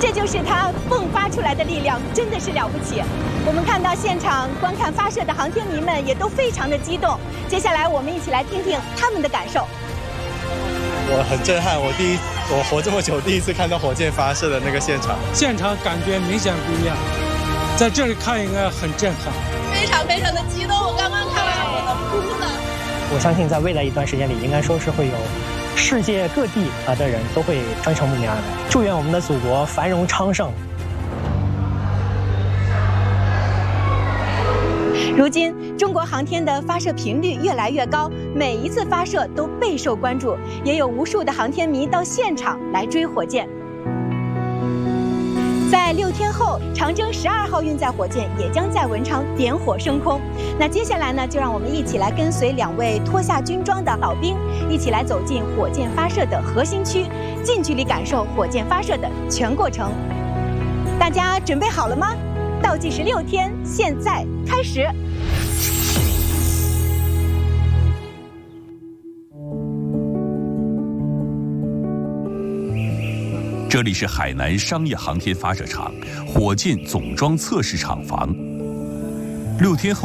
这就是它迸发出来的力量，真的是了不起。我们看到现场观看发射的航天迷们也都非常的激动。接下来我们一起来听听他们的感受。 我很震撼，我活这么久第一次看到火箭发射的那个现场， 现场感觉明显不一样，在这里看应该很震撼， 非常非常的激动，我刚刚看完我都哭了。 我相信在未来一段时间里，应该说是会有世界各地的人都会专程慕名而来，祝愿我们的祖国繁荣昌盛。 如今，中国航天的发射频率越来越高，每一次发射都备受关注，也有无数的航天迷到现场来追火箭。在6天后，长征12号运载火箭也将在文昌点火升空。那接下来呢，就让我们一起来跟随2位脱下军装的老兵，一起来走进火箭发射的核心区，近距离感受火箭发射的全过程。大家准备好了吗？倒计时6天，现在开始。 这里是海南商业航天发射场火箭总装测试厂房。6天后。